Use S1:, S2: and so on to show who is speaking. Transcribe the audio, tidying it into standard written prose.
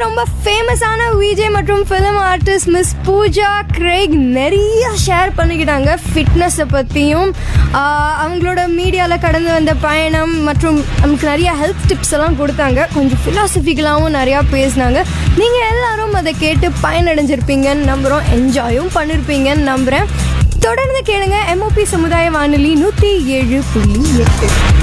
S1: ரொம்ப ஃபேமஸான விஜே மற்றும் film artist miss Pooja Craig நிறைய ஷேர் பண்ணிக்கிட்டாங்க ஃபிட்னஸை பற்றியும், அவங்களோட மீடியாவில் கடந்து வந்த பயணம் மற்றும் நமக்கு நிறைய ஹெல்த் டிப்ஸ் எல்லாம் கொடுத்தாங்க. கொஞ்சம் ஃபிலாசபிக்கலாகவும் நிறையா பேசினாங்க. நீங்கள் எல்லாரும் அதை கேட்டு பயனடைஞ்சிருப்பீங்கன்னு நம்புகிறோம், என்ஜாயும் பண்ணியிருப்பீங்கன்னு நம்புகிறேன். தொடர்ந்து கேளுங்க MOP சமுதாய வானொலி 107.8.